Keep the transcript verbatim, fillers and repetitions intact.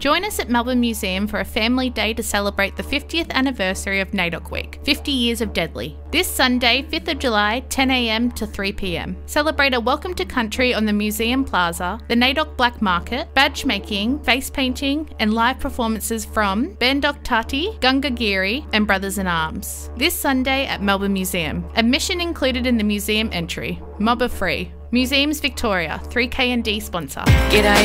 Join us at Melbourne Museum for a family day to celebrate the fiftieth anniversary of NAIDOC Week, fifty years of Deadly. This Sunday, fifth of July, ten a m to three p m. Celebrate a welcome to country on the Museum Plaza, the NAIDOC Black Market, badge making, face painting, and live performances from Bandok Tati, Gunga Giri, and Brothers in Arms. This Sunday at Melbourne Museum. Admission included in the museum entry. Mob are free. Museums Victoria, three K and D sponsor. G'day.